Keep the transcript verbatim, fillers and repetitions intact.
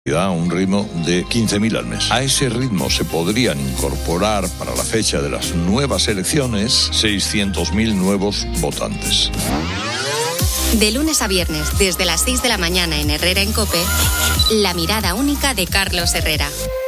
a un ritmo de quince mil al mes. A ese ritmo se podrían incorporar para la fecha de las nuevas elecciones seiscientos mil nuevos votantes. De lunes a viernes, desde las seis de la mañana en Herrera en COPE, la mirada única de Carlos Herrera.